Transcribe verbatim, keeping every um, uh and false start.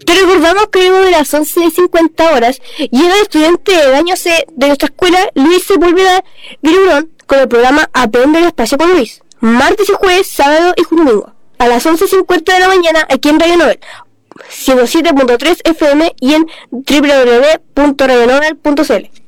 Te recordamos que luego de las once cincuenta horas llega el estudiante de año C de nuestra escuela, Luis Sepúlveda Virubrón, con el programa Aprende el Espacio con Luis, martes y jueves, sábado y domingo, a las once cincuenta de la mañana aquí en Radio Nobel, ciento siete punto tres F M y en doble u doble u doble u punto radio nobel punto c l.